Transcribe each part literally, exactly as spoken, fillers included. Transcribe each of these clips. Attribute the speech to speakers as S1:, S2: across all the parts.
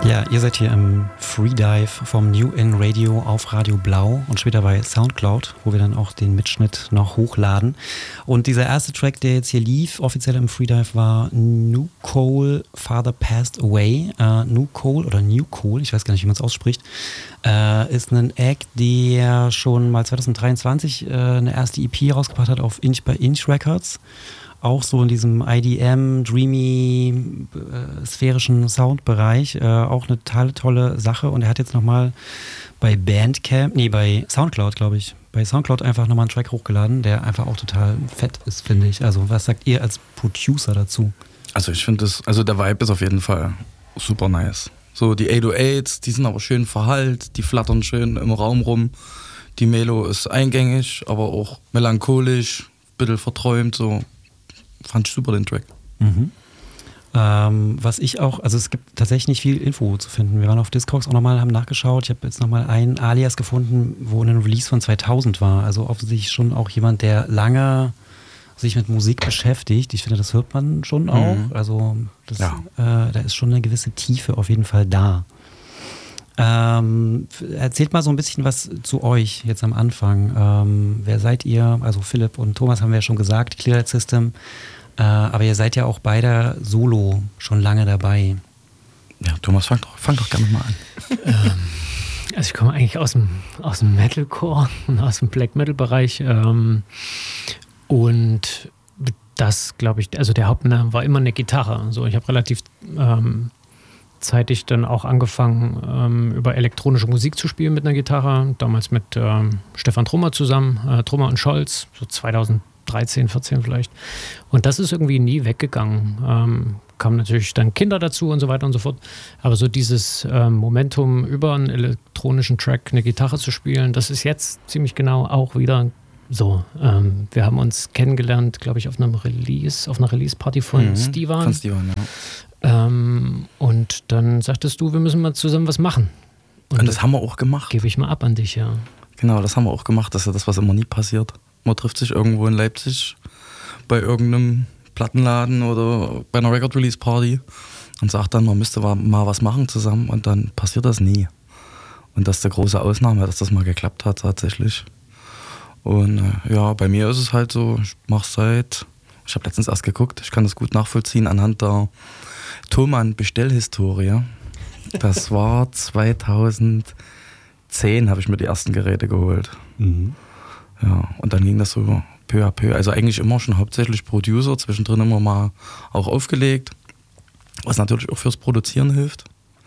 S1: Ja, ihr seid hier im Freedive vom New In Radio auf Radio Blau und später bei Soundcloud, wo wir dann auch den Mitschnitt noch hochladen. Und dieser erste Track, der jetzt hier lief, offiziell im Freedive, war New Cole, Father Passed Away. Äh, New Cole oder New Cole, ich weiß gar nicht, wie man es ausspricht, äh, ist ein Act, der schon mal zwanzig dreiundzwanzig äh, eine erste E P rausgebracht hat auf Inch by Inch Records. Auch so in diesem I D M, dreamy, äh, sphärischen Soundbereich. Äh, auch eine tolle, tolle Sache. Und er hat jetzt nochmal bei Bandcamp, nee, bei Soundcloud, glaube ich, bei Soundcloud einfach nochmal einen Track hochgeladen, der einfach auch total fett ist, finde ich. Also was sagt ihr als Producer dazu?
S2: Also ich finde das, also der Vibe ist auf jeden Fall super nice. So die acht null acht, die sind aber schön verhallt, die flattern schön im Raum rum. Die Melo ist eingängig, aber auch melancholisch, ein bisschen verträumt, so. Fand ich super, den Track.
S1: Mhm. Ähm, was ich auch, also es gibt tatsächlich nicht viel Info zu finden. Wir waren auf Discogs auch nochmal, haben nachgeschaut. Ich habe jetzt nochmal ein Alias gefunden, wo ein Release von zweitausend war. Also offensichtlich schon auch jemand, der lange sich mit Musik beschäftigt. Ich finde, das hört man schon auch. Mhm. Also das, ja. äh, da ist schon eine gewisse Tiefe auf jeden Fall da. Ähm, erzählt mal so ein bisschen was zu euch jetzt am Anfang. Ähm, wer seid ihr? Also Philipp und Thomas haben wir ja schon gesagt, Clearlight System. Äh, aber ihr seid ja auch beide solo schon lange dabei.
S2: Ja, Thomas, fang doch, fang doch gerne mal an.
S3: ähm, also ich komme eigentlich aus dem, aus dem Metalcore und aus dem Black Metal Bereich. Ähm, und das, glaube ich, also der Hauptname war immer eine Gitarre. Also ich habe relativ ähm, zeitig dann auch angefangen, ähm, über elektronische Musik zu spielen mit einer Gitarre. Damals mit ähm, Stefan Trummer zusammen, äh, Trummer und Scholz, so zweitausenddreizehn, vierzehn vielleicht. Und das ist irgendwie nie weggegangen. Ähm, kamen natürlich dann Kinder dazu und so weiter und so fort. Aber so dieses ähm, Momentum, über einen elektronischen Track eine Gitarre zu spielen, das ist jetzt ziemlich genau auch wieder so. Ähm, wir haben uns kennengelernt, glaube ich, auf einem Release, auf einer Release-Party von mhm, Stivan.
S2: Von Stivan, ja.
S3: Ähm, und dann sagtest du, wir müssen mal zusammen was machen.
S2: Und, und das haben wir auch gemacht.
S3: Gebe ich mal ab an dich, ja.
S2: Genau, das haben wir auch gemacht. Das ist ja das, was immer nie passiert. Man trifft sich irgendwo in Leipzig bei irgendeinem Plattenladen oder bei einer Record-Release-Party und sagt dann, man müsste mal was machen zusammen und dann passiert das nie. Und das ist die große Ausnahme, dass das mal geklappt hat tatsächlich. Und äh, ja, bei mir ist es halt so, ich mache seit, ich habe letztens erst geguckt, ich kann das gut nachvollziehen anhand der Thomann-Bestellhistorie. Das war zweitausendzehn, habe ich mir die ersten Geräte geholt. Mhm. Ja, und dann ging das so peu à peu. Also eigentlich immer schon hauptsächlich Producer, zwischendrin immer mal auch aufgelegt, was natürlich auch fürs Produzieren hilft.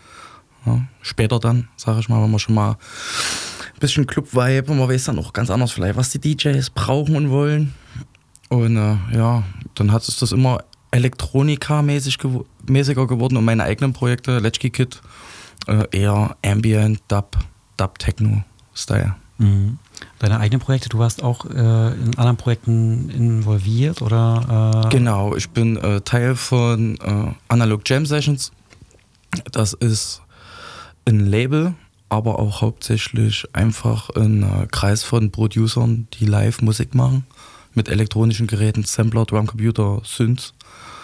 S2: Ja, später dann, sage ich mal, wenn man schon mal ein bisschen Club-Vibe und man weiß dann auch ganz anders vielleicht, was die D Js brauchen und wollen. Und äh, ja, dann hat es das immer Elektronika-mäßig gew- mäßiger geworden und meine eigenen Projekte, Latchkey Kid, äh, eher Ambient, Dub, Dub-Techno-Style.
S1: Mhm. Deine eigenen Projekte, du warst auch äh, in anderen Projekten involviert, oder? Äh
S2: Genau, ich bin äh, Teil von äh, Analog Jam Sessions. Das ist ein Label, aber auch hauptsächlich einfach ein äh, Kreis von Producern, die live Musik machen. Mit elektronischen Geräten, Sampler, Drumcomputer, Synths.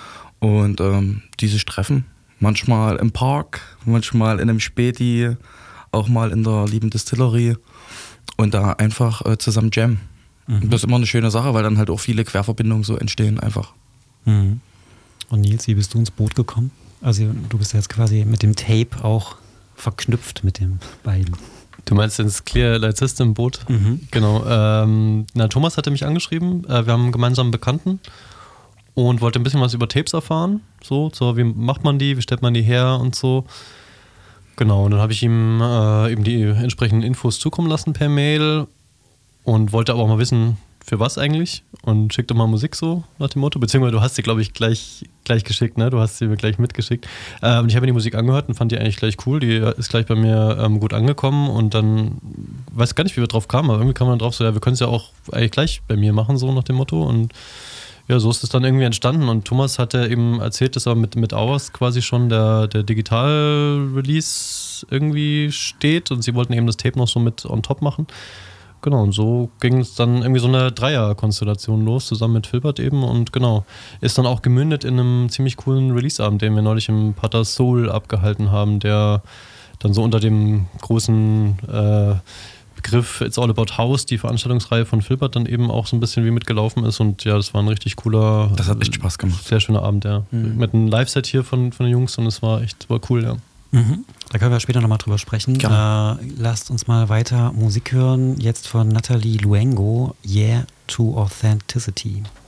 S2: Und ähm, die sich treffen. Manchmal im Park, manchmal in einem Späti, auch mal in der lieben Distillery. Und da einfach äh, zusammen jammen. Mhm. Das ist immer eine schöne Sache, weil dann halt auch viele Querverbindungen so entstehen einfach.
S1: Mhm. Und Nils, wie bist du ins Boot gekommen? Also du bist jetzt quasi mit dem Tape auch verknüpft mit den beiden.
S4: Du meinst ins Clearlight System Boot?
S1: Mhm.
S4: Genau. Ähm, na, Thomas hatte mich angeschrieben. Äh, wir haben einen gemeinsamen Bekannten und wollte ein bisschen was über Tapes erfahren. So, so, wie macht man die, wie stellt man die her und so. Genau, und dann habe ich ihm äh, eben die entsprechenden Infos zukommen lassen per Mail und wollte aber auch mal wissen, für was eigentlich, und schickte mal Musik so nach dem Motto, beziehungsweise du hast sie, glaube ich, gleich, gleich geschickt, ne? Du hast sie mir gleich mitgeschickt. Ähm, und ich habe mir die Musik angehört und fand die eigentlich gleich cool, die ist gleich bei mir ähm, gut angekommen und dann, weiß gar nicht, wie wir drauf kamen, aber irgendwie kam man drauf so, ja, wir können es ja auch eigentlich gleich bei mir machen, so nach dem Motto, und ja, so ist es dann irgendwie entstanden und Thomas hatte eben erzählt, dass er mit, mit Hours quasi schon der, der Digital-Release irgendwie steht und sie wollten eben das Tape noch so mit on top machen. genau, und so ging es dann irgendwie so eine Dreier-Konstellation los, zusammen mit Filbert eben und genau, ist dann auch gemündet in einem ziemlich coolen Release-Abend, den wir neulich im Pater Soul abgehalten haben, der dann so unter dem großen äh, Begriff It's All About House, die Veranstaltungsreihe von Filbert dann eben auch so ein bisschen wie mitgelaufen ist und ja, das war ein richtig cooler,
S2: das hat echt Spaß gemacht.
S4: Sehr schöner Abend, ja. Mhm. Mit einem Live-Set hier von, von den Jungs und es war echt war cool, ja.
S1: Mhm. Da können wir später nochmal drüber sprechen. Äh, lasst uns mal weiter Musik hören. Jetzt von Nathalie Luengo, Yeah to Authenticity.